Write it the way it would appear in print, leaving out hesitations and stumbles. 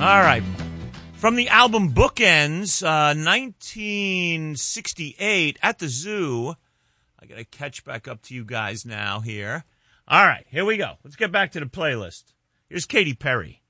All right. From the album Bookends, 1968, at the Zoo. I got to catch back up to you guys now here. All right, here we go. Let's get back to the playlist. Here's Katy Perry.